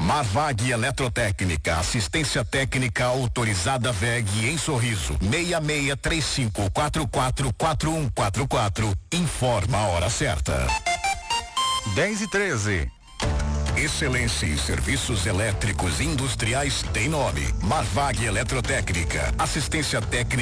Marvag Eletrotécnica, assistência técnica autorizada VEG em Sorriso, 6635444144. Informa a hora certa. 10:13. Excelência em serviços elétricos industriais tem nome. Marvag Eletrotécnica, assistência técnica